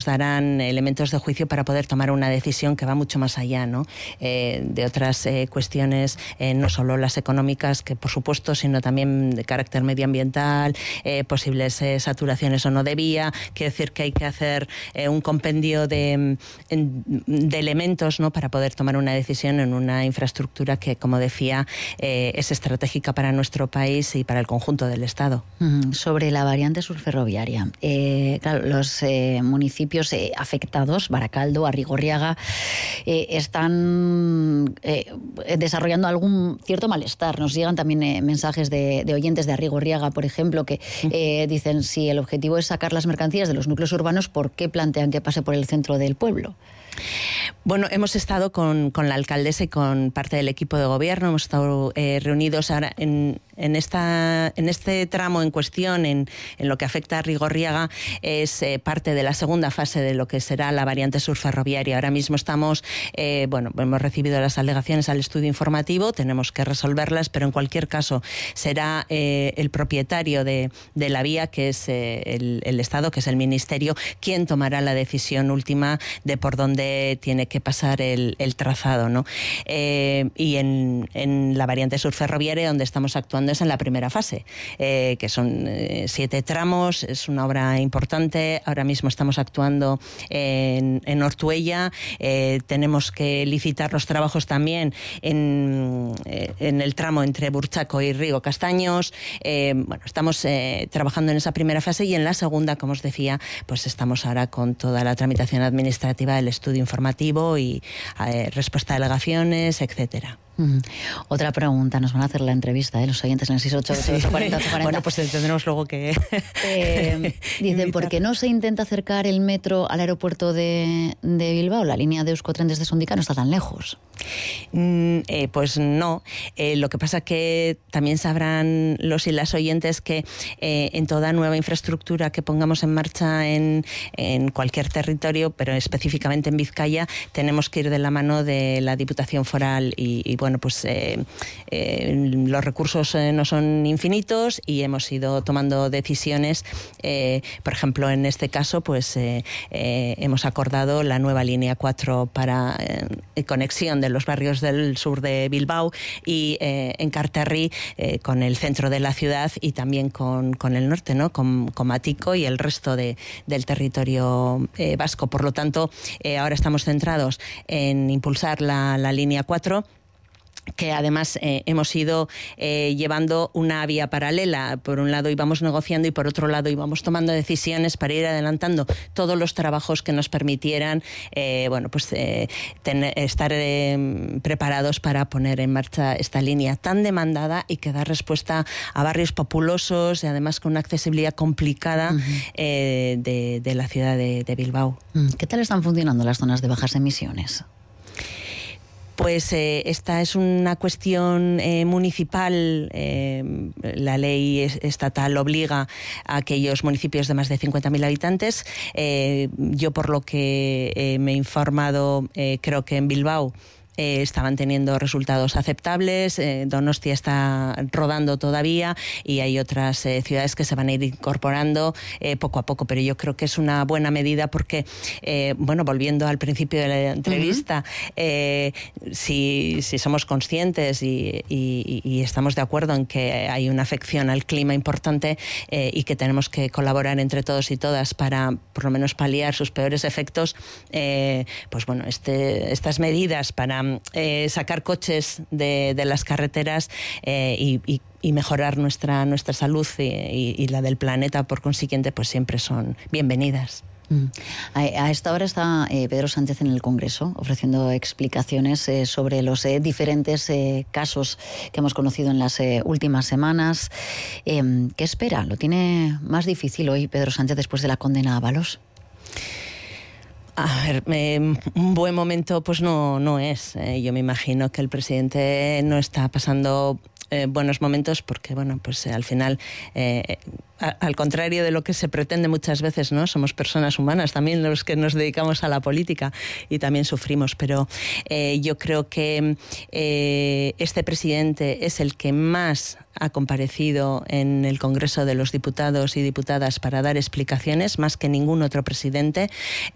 darán elementos de juicio para poder tomar una decisión que va mucho más allá, ¿no? De otras cuestiones, no solo las económicas, que por supuesto, sino también de carácter medioambiental, posibles saturaciones o no de vía. Quiere decir que hay que hacer un compendio de elementos, ¿no?, para poder tomar una decisión en una infraestructura que, como decía, es estratégica para nuestro país y para el conjunto del Estado. Sobre la variante sur ferroviaria, claro, los municipios afectados, Baracaldo, Arrigorriaga, están desarrollando algún cierto malestar. Nos llegan también mensajes de oyentes de Arrigorriaga, por ejemplo, que dicen, si el objetivo es sacar las mercancías de los núcleos urbanos, ¿por qué plantean que pase por el centro del pueblo? Bueno, hemos estado con la alcaldesa y con parte del equipo de gobierno, hemos estado reunidos ahora en este tramo en cuestión, en lo que afecta a Arrigorriaga, es parte de la segunda fase de lo que será la variante sur ferroviaria. Ahora mismo estamos, hemos recibido las alegaciones al estudio informativo, tenemos que resolverlas, pero en cualquier caso será el propietario de la vía, que es el Estado, que es el Ministerio, quien tomará la decisión última de por dónde tiene que pasar el trazado, ¿no? Y en la variante sur ferroviaria, donde estamos actuando, es en la primera fase, que son 7 tramos, es una obra importante. Ahora mismo estamos actuando en Ortuella, tenemos que licitar los trabajos también en el tramo entre Burchaco y Rigo Castaños. Estamos trabajando en esa primera fase, y en la segunda, como os decía, pues estamos ahora con toda la tramitación administrativa del estudio informativo y respuesta a alegaciones, etcétera. Otra pregunta, nos van a hacer la entrevista, los oyentes en el 688-840. Bueno, pues tendremos luego que... dicen, ¿por qué no se intenta acercar el metro al aeropuerto de Bilbao? La línea de Euskotren desde Sondica no está tan lejos. Pues no. Lo que pasa que también sabrán los y las oyentes que en toda nueva infraestructura que pongamos en marcha en cualquier territorio, pero específicamente en Vizcaya, tenemos que ir de la mano de la Diputación Foral y los recursos no son infinitos, y hemos ido tomando decisiones. Por ejemplo, en este caso, pues hemos acordado la nueva línea 4 para conexión de los barrios del sur de Bilbao y en Carterri con el centro de la ciudad, y también con el norte, ¿no?, con Matico y el resto del territorio vasco. Por lo tanto, ahora estamos centrados en impulsar la línea 4, que además hemos ido llevando una vía paralela. Por un lado íbamos negociando y por otro lado íbamos tomando decisiones para ir adelantando todos los trabajos que nos permitieran estar preparados para poner en marcha esta línea tan demandada y que da respuesta a barrios populosos y además con una accesibilidad complicada de la ciudad de Bilbao. ¿Qué tal están funcionando las zonas de bajas emisiones? Pues esta es una cuestión municipal. La ley estatal obliga a aquellos municipios de más de 50.000 habitantes. Yo, por lo que me he informado, creo que en Bilbao estaban teniendo resultados aceptables. Donostia está rodando todavía y hay otras ciudades que se van a ir incorporando poco a poco, pero yo creo que es una buena medida porque, volviendo al principio de la entrevista, si somos conscientes y estamos de acuerdo en que hay una afección al clima importante y que tenemos que colaborar entre todos y todas para por lo menos paliar sus peores efectos, estas medidas para sacar coches de las carreteras y mejorar nuestra salud y la del planeta, por consiguiente, pues siempre son bienvenidas. A esta hora está Pedro Sánchez en el Congreso ofreciendo explicaciones sobre los diferentes casos que hemos conocido en las últimas semanas. ¿Qué espera? ¿Lo tiene más difícil hoy Pedro Sánchez después de la condena a Ábalos? A ver, un buen momento pues no es. Yo me imagino que el presidente no está pasando buenos momentos porque, al final, al contrario de lo que se pretende muchas veces, ¿no? Somos personas humanas también los que nos dedicamos a la política y también sufrimos, pero yo creo que este presidente es el que más ha comparecido en el Congreso de los Diputados y Diputadas para dar explicaciones, más que ningún otro presidente.